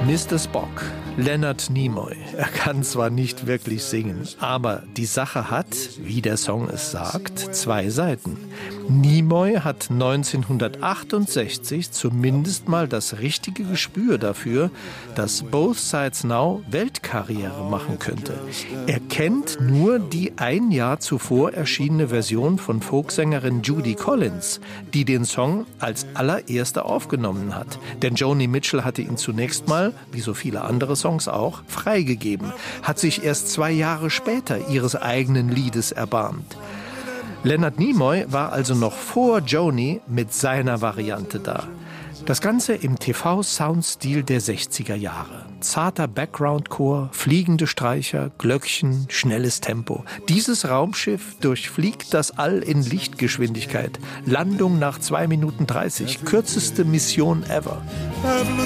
Mr. Spock, Leonard Nimoy. Er kann zwar nicht wirklich singen, aber die Sache hat, wie der Song es sagt, zwei Seiten. Nimoy hat 1968 zumindest mal das richtige Gespür dafür, dass Both Sides Now Weltkarriere machen könnte. Er kennt nur die ein Jahr zuvor erschienene Version von Folksängerin Judy Collins, die den Song als allererste aufgenommen hat. Denn Joni Mitchell hatte ihn zunächst mal, wie so viele andere Songs auch, freigegeben, hat sich erst 2 Jahre später ihres eigenen Liedes erbarmt. Leonard Nimoy war also noch vor Joni mit seiner Variante da. Das Ganze im TV-Soundstil der 60er Jahre. Zarter Background-Chor, fliegende Streicher, Glöckchen, schnelles Tempo. Dieses Raumschiff durchfliegt das All in Lichtgeschwindigkeit. Landung nach 2 Minuten 30. Kürzeste Mission ever.